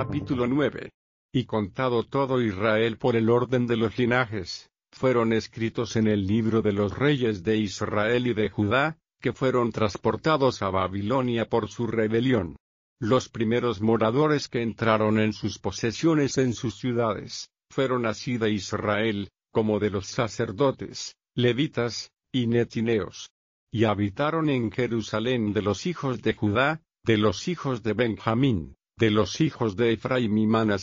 Capítulo 9. Y contado todo Israel por el orden de los linajes, fueron escritos en el libro de los reyes de Israel y de Judá, que fueron transportados a Babilonia por su rebelión. Los primeros moradores que entraron en sus posesiones en sus ciudades, fueron así de Israel, como de los sacerdotes, levitas, y netineos. Y habitaron en Jerusalén de los hijos de Judá, de los hijos de Benjamín, de los hijos de Efraín y Manasés.